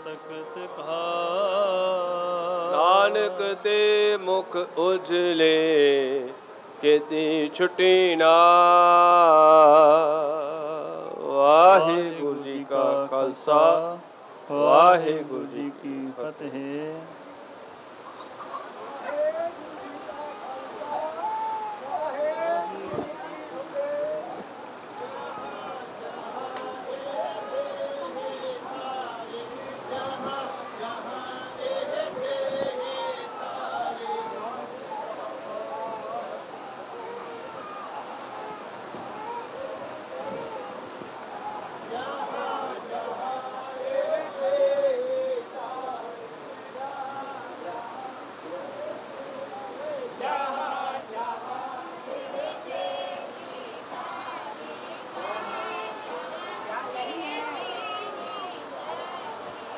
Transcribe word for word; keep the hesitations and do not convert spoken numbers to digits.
ਸਕਤ ਕਹਾ। ਨਾਨਕ ਤੇ ਮੁਖ ਉਜਲੇ ਕੀਤੀ ਛੁਟੀ ਨਾ। ਵਾਹਿਗੁਰੂ ਜੀ ਕਾ ਖਾਲਸਾ, ਵਾਹਿਗੁਰੂ ਜੀ ਕੀ ਫਤਿਹ।